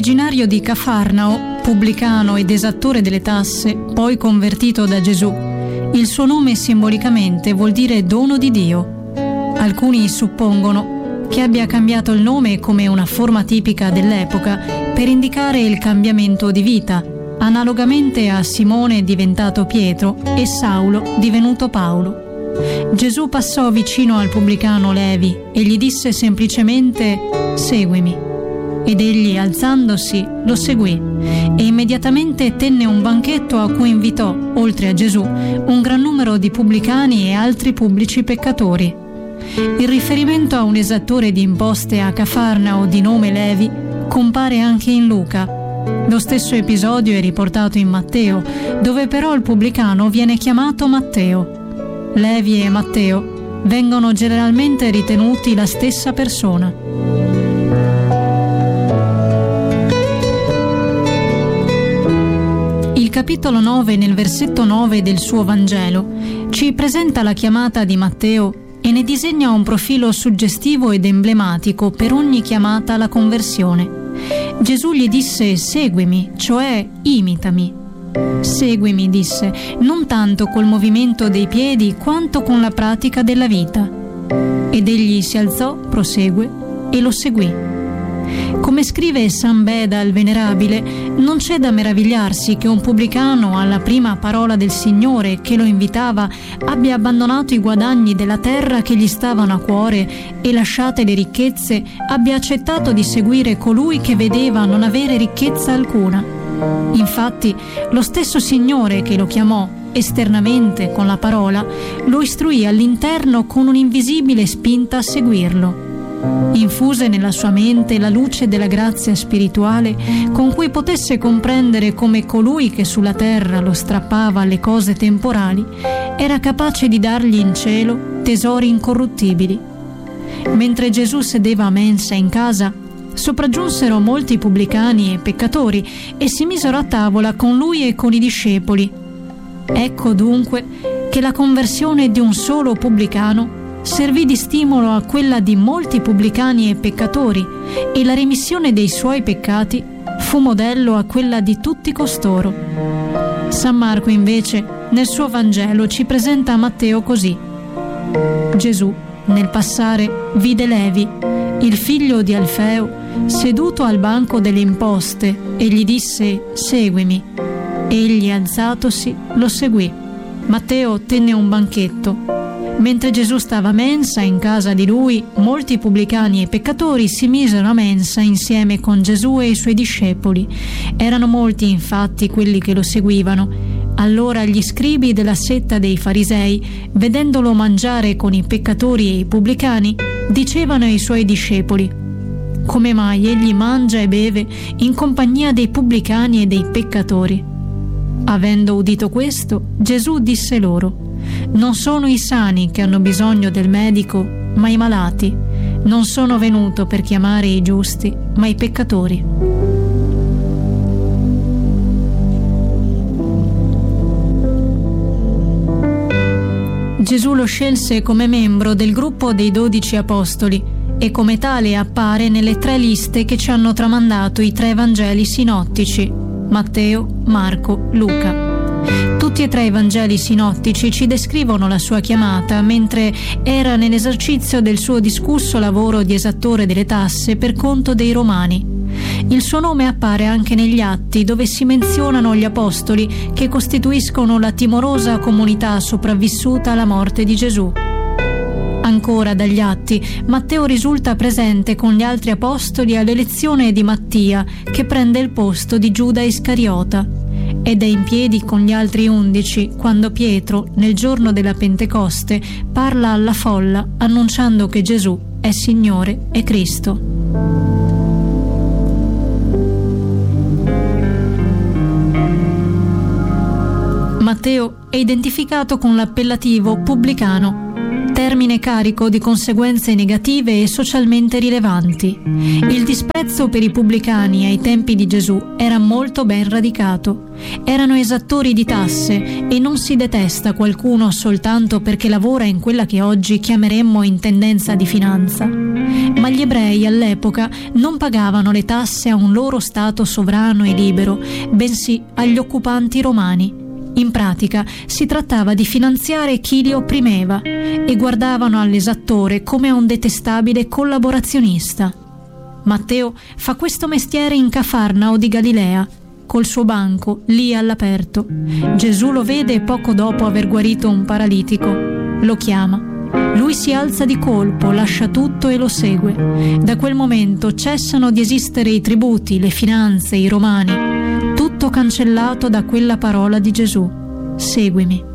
Originario di Cafarnao, pubblicano ed esattore delle tasse, poi convertito da Gesù, il suo nome simbolicamente vuol dire dono di Dio. Alcuni suppongono che abbia cambiato il nome come una forma tipica dell'epoca per indicare il cambiamento di vita, analogamente a Simone diventato Pietro e Saulo divenuto Paolo. Gesù passò vicino al pubblicano Levi e gli disse semplicemente «Seguimi». Ed egli, alzandosi, lo seguì e immediatamente tenne un banchetto a cui invitò, oltre a Gesù, un gran numero di pubblicani e altri pubblici peccatori. Il riferimento a un esattore di imposte a Cafarnao di nome Levi compare anche in Luca. Lo stesso episodio è riportato in Matteo, dove però il pubblicano viene chiamato Matteo. Levi e Matteo vengono generalmente ritenuti la stessa persona. Il capitolo 9, nel versetto 9 del suo Vangelo, ci presenta la chiamata di Matteo e ne disegna un profilo suggestivo ed emblematico per ogni chiamata alla conversione. Gesù gli disse «Seguimi», cioè imitami. Seguimi, disse, non tanto col movimento dei piedi quanto con la pratica della vita. Ed egli si alzò, prosegue, e lo seguì. Come scrive San Beda il Venerabile, non c'è da meravigliarsi che un pubblicano, alla prima parola del Signore che lo invitava, abbia abbandonato i guadagni della terra che gli stavano a cuore e, lasciate le ricchezze, abbia accettato di seguire colui che vedeva non avere ricchezza alcuna. Infatti, lo stesso Signore che lo chiamò esternamente con la parola, lo istruì all'interno con un'invisibile spinta a seguirlo. Infuse nella sua mente la luce della grazia spirituale con cui potesse comprendere come colui che sulla terra lo strappava alle cose temporali era capace di dargli in cielo tesori incorruttibili. Mentre Gesù sedeva a mensa in casa, sopraggiunsero molti pubblicani e peccatori e si misero a tavola con lui e con i discepoli. Ecco dunque che la conversione di un solo pubblicano servì di stimolo a quella di molti pubblicani e peccatori, e la remissione dei suoi peccati fu modello a quella di tutti costoro. San Marco invece nel suo Vangelo ci presenta Matteo così: Gesù nel passare vide Levi, il figlio di Alfeo, seduto al banco delle imposte e gli disse «Seguimi». Egli, alzatosi, lo seguì. Matteo tenne un banchetto. Mentre Gesù stava a mensa in casa di lui, molti pubblicani e peccatori si misero a mensa insieme con Gesù e i suoi discepoli. Erano molti infatti quelli che lo seguivano. Allora gli scribi della setta dei farisei, vedendolo mangiare con i peccatori e i pubblicani, dicevano ai suoi discepoli: «Come mai egli mangia e beve in compagnia dei pubblicani e dei peccatori?» Avendo udito questo, Gesù disse loro: «Non sono i sani che hanno bisogno del medico, ma i malati. Non sono venuto per chiamare i giusti, ma i peccatori». Gesù lo scelse come membro del gruppo dei 12 apostoli e come tale appare nelle 3 liste che ci hanno tramandato i 3 Vangeli sinottici: Matteo, Marco, Luca. Tutti e 3 i Vangeli sinottici ci descrivono la sua chiamata mentre era nell'esercizio del suo discusso lavoro di esattore delle tasse per conto dei Romani. Il suo nome appare anche negli Atti, dove si menzionano gli apostoli che costituiscono la timorosa comunità sopravvissuta alla morte di Gesù. Ancora dagli Atti, Matteo risulta presente con gli altri apostoli all'elezione di Mattia, che prende il posto di Giuda Iscariota, ed è in piedi con gli altri 11 quando Pietro, nel giorno della Pentecoste, parla alla folla annunciando che Gesù è Signore e Cristo. Matteo è identificato con l'appellativo pubblicano, termine carico di conseguenze negative e socialmente rilevanti. Il disprezzo per i pubblicani ai tempi di Gesù era molto ben radicato. Erano esattori di tasse e non si detesta qualcuno soltanto perché lavora in quella che oggi chiameremmo intendenza di finanza. Ma gli ebrei all'epoca non pagavano le tasse a un loro stato sovrano e libero, bensì agli occupanti romani. In pratica si trattava di finanziare chi li opprimeva e guardavano all'esattore come a un detestabile collaborazionista. Matteo fa questo mestiere in Cafarnao di Galilea, col suo banco lì all'aperto. Gesù lo vede poco dopo aver guarito un paralitico. Lo chiama. Lui si alza di colpo, lascia tutto e lo segue. Da quel momento cessano di esistere i tributi, le finanze, i romani. Tutto cancellato da quella parola di Gesù: seguimi.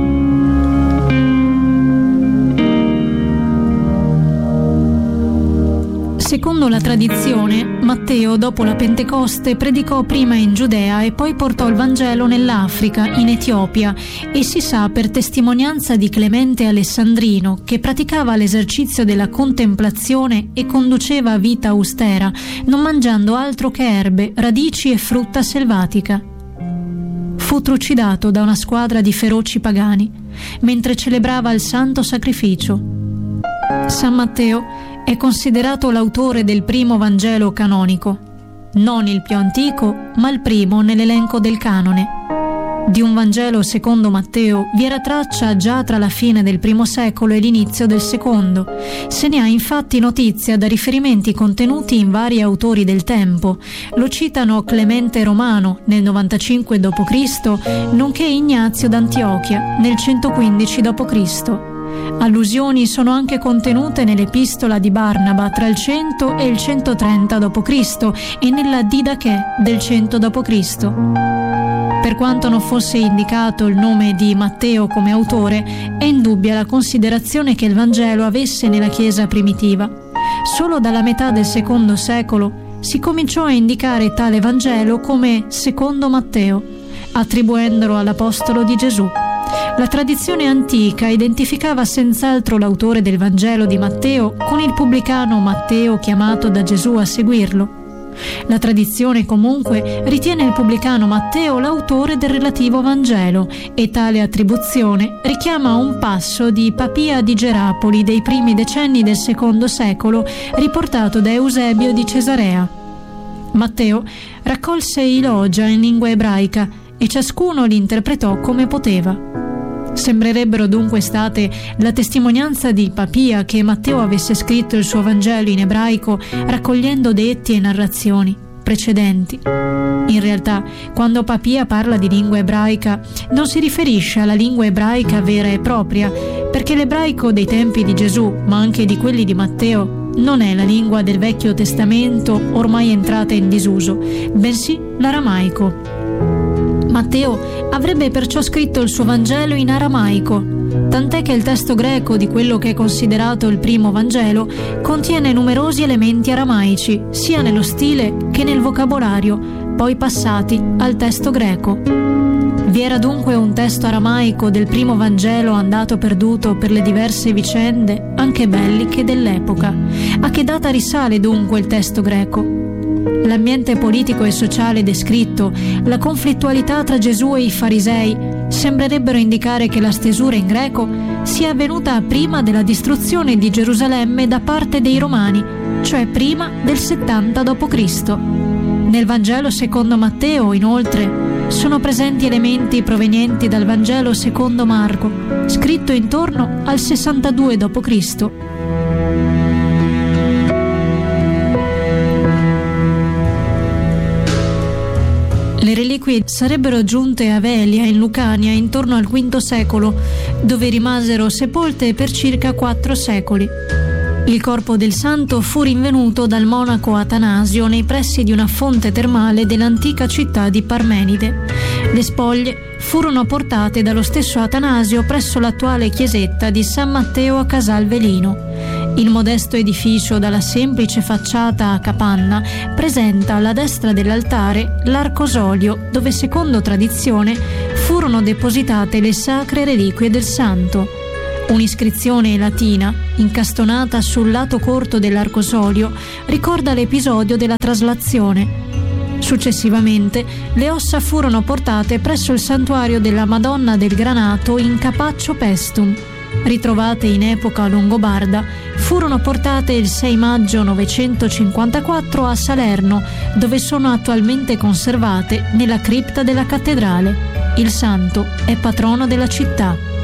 Secondo la tradizione, Matteo, dopo la Pentecoste, predicò prima in Giudea e poi portò il Vangelo nell'Africa, in Etiopia, e si sa per testimonianza di Clemente Alessandrino, che praticava l'esercizio della contemplazione e conduceva vita austera, non mangiando altro che erbe, radici e frutta selvatica. Fu trucidato da una squadra di feroci pagani mentre celebrava il santo sacrificio. San Matteo è considerato l'autore del primo Vangelo canonico, non il più antico, ma il primo nell'elenco del canone. Di un Vangelo secondo Matteo vi era traccia già tra la fine del I secolo e l'inizio del II. Se ne ha infatti notizia da riferimenti contenuti in vari autori del tempo. Lo citano Clemente Romano nel 95 d.C., nonché Ignazio d'Antiochia nel 115 d.C. Allusioni sono anche contenute nell'epistola di Barnaba tra il 100 e il 130 d.C. e nella Didache del 100 d.C. Per quanto non fosse indicato il nome di Matteo come autore, è indubbia la considerazione che il Vangelo avesse nella Chiesa primitiva. Solo dalla metà del II secolo si cominciò a indicare tale Vangelo come secondo Matteo, attribuendolo all'apostolo di Gesù. La tradizione antica identificava senz'altro l'autore del Vangelo di Matteo con il pubblicano Matteo chiamato da Gesù a seguirlo. La tradizione comunque ritiene il pubblicano Matteo l'autore del relativo Vangelo e tale attribuzione richiama un passo di Papia di Gerapoli dei primi decenni del II secolo riportato da Eusebio di Cesarea. Matteo raccolse i logia in lingua ebraica e ciascuno li interpretò come poteva. Sembrerebbero dunque state la testimonianza di Papia che Matteo avesse scritto il suo Vangelo in ebraico raccogliendo detti e narrazioni precedenti. In realtà, quando Papia parla di lingua ebraica, non si riferisce alla lingua ebraica vera e propria, perché l'ebraico dei tempi di Gesù, ma anche di quelli di Matteo, non è la lingua del Vecchio Testamento ormai entrata in disuso, bensì l'aramaico. Matteo avrebbe perciò scritto il suo Vangelo in aramaico, tant'è che il testo greco di quello che è considerato il primo Vangelo contiene numerosi elementi aramaici, sia nello stile che nel vocabolario, poi passati al testo greco. Vi era dunque un testo aramaico del primo Vangelo andato perduto per le diverse vicende, anche belliche, dell'epoca. A che data risale dunque il testo greco? L'ambiente politico e sociale descritto, la conflittualità tra Gesù e i farisei, sembrerebbero indicare che la stesura in greco sia avvenuta prima della distruzione di Gerusalemme da parte dei Romani, cioè prima del 70 d.C. Nel Vangelo secondo Matteo, inoltre, sono presenti elementi provenienti dal Vangelo secondo Marco, scritto intorno al 62 d.C. Le reliquie sarebbero giunte a Velia, in Lucania, intorno al V secolo, dove rimasero sepolte per circa 4 secoli. Il corpo del santo fu rinvenuto dal monaco Atanasio nei pressi di una fonte termale dell'antica città di Parmenide. Le spoglie furono portate dallo stesso Atanasio presso l'attuale chiesetta di San Matteo a Casalvelino. Il modesto edificio dalla semplice facciata a capanna presenta alla destra dell'altare l'arcosolio dove, secondo tradizione, furono depositate le sacre reliquie del santo. Un'iscrizione latina, incastonata sul lato corto dell'arcosolio, ricorda l'episodio della traslazione. Successivamente, le ossa furono portate presso il santuario della Madonna del Granato in Capaccio Pestum. Ritrovate in epoca longobarda, furono portate il 6 maggio 954 a Salerno, dove sono attualmente conservate nella cripta della cattedrale. Il santo è patrono della città.